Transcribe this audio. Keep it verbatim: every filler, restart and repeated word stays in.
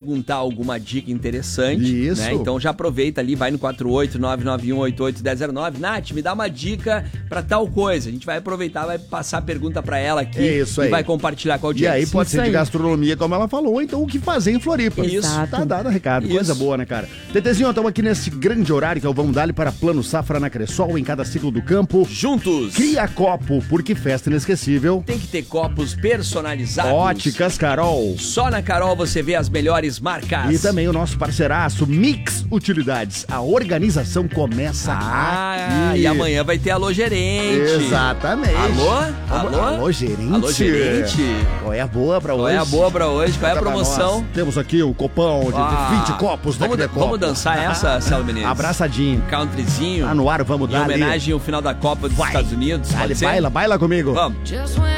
perguntar alguma dica interessante. Isso. Né? Então já aproveita ali, vai no quatro oito nove nove um oito oito um zero zero nove. Nath, me dá uma dica pra tal coisa. A gente vai aproveitar, vai passar a pergunta pra ela aqui. É isso e aí. vai compartilhar com a E audiência. aí pode Isso ser de aí. gastronomia, como ela falou, ou então o que fazer em Floripa. Isso. Tá dado o recado. Isso. Coisa boa, né, cara? Tetezinho, estamos aqui nesse grande horário que é o Vamos Dali para Plano Safra na Cressol, em cada ciclo do campo. Juntos. Cria copo, porque festa inesquecível. Tem que ter copos personalizados. Óticas Carol. Só na Carol você vê as melhores marcas. E também o nosso parceiraço Mix Utilidades. A organização começa Ah, aqui. e amanhã vai ter Alô Gerente. Exatamente. Alô? Alô? Alô, gerente. Alô, gerente. Qual é a boa pra Qual hoje? é a boa pra hoje? Qual é a Conta pra promoção? nós. Temos aqui o copão de Ah, vinte copos da vamos, Clecopo. vamos dançar essa, Céu Menezes? Abraçadinho. Countryzinho. Tá no ar, vamos Em dar ali. homenagem ao final da Copa dos Vai. Estados Unidos. Dale, Pode ser? baila, baila comigo. Vamos. Just when